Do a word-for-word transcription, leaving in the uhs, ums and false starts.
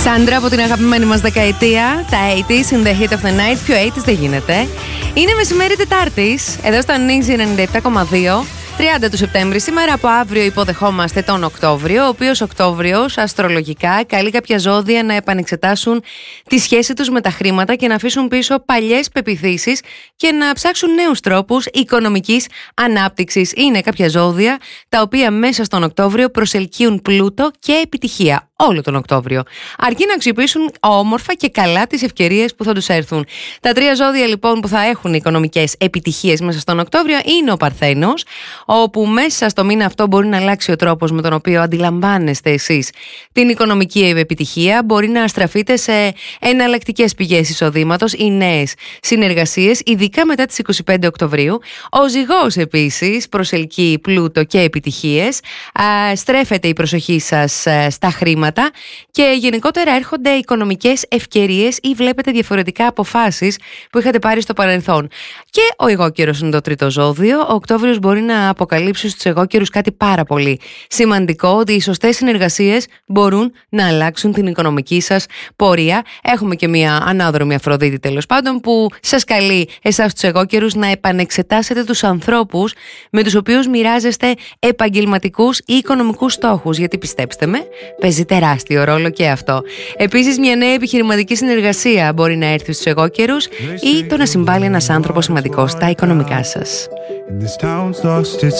Σάντρα από την αγαπημένη μας δεκαετία, τα ογδόντα in the heat of the night. Πιο ογδόντα δεν γίνεται. Είναι μεσημέρι Τετάρτης, εδώ στο Νίζι ενενήντα επτά κόμμα δύο. τριάντα του Σεπτέμβρη, σήμερα από αύριο υποδεχόμαστε τον Οκτώβριο, ο οποίος Οκτώβριος αστρολογικά καλεί κάποια ζώδια να επανεξετάσουν τη σχέση τους με τα χρήματα και να αφήσουν πίσω παλιές πεποιθήσεις και να ψάξουν νέους τρόπους οικονομικής ανάπτυξης. Είναι κάποια ζώδια τα οποία μέσα στον Οκτώβριο προσελκύουν πλούτο και επιτυχία. Όλο τον Οκτώβριο. Αρκεί να αξιοποιήσουν όμορφα και καλά τις ευκαιρίες που θα τους έρθουν. Τα τρία ζώδια λοιπόν που θα έχουν οικονομικές επιτυχίες μέσα στον Οκτώβριο είναι ο Παρθένος, όπου μέσα στο μήνα αυτό μπορεί να αλλάξει ο τρόπος με τον οποίο αντιλαμβάνεστε εσείς την οικονομική επιτυχία. Μπορεί να στραφείτε σε εναλλακτικές πηγές εισοδήματος ή νέες συνεργασίες, ειδικά μετά τις είκοσι πέντε Οκτωβρίου. Ο Ζυγός επίσης προσελκύει πλούτο και επιτυχίες. Α, στρέφεται η προσοχή σας στα χρήματα και γενικότερα έρχονται οικονομικές ευκαιρίες ή βλέπετε διαφορετικά αποφάσεις που είχατε πάρει στο παρελθόν. Και ο εγώκερος είναι το τρίτο ζώδιο. Ο Οκτώβριος μπορεί να αποκαλύψει στους εγώκερους κάτι πάρα πολύ σημαντικό, ότι οι σωστές συνεργασίες μπορούν να αλλάξουν την οικονομική σας πορεία. Έχουμε και μια ανάδρομη Αφροδίτη τέλος πάντων που σας καλεί εσάς τους εγώκερους να επανεξετάσετε τους ανθρώπους με τους οποίους μοιράζεστε επαγγελματικούς ή οικονομικούς στόχους, γιατί πιστέψτε με, παίζει τεράστιο ρόλο και αυτό. Επίσης, μια νέα επιχειρηματική συνεργασία μπορεί να έρθει στους εγώκερους ή το να συμβάλλει ένας άνθρωπος σημαντικός στα οικονομικά σας.